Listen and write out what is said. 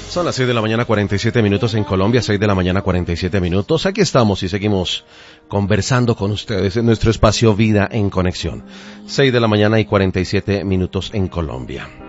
Son las 6 de la mañana 47 minutos en Colombia, 6 de la mañana 47 minutos. Aquí estamos y seguimos conversando con ustedes en nuestro espacio Vida en Conexión. 6 de la mañana y 47 minutos en Colombia.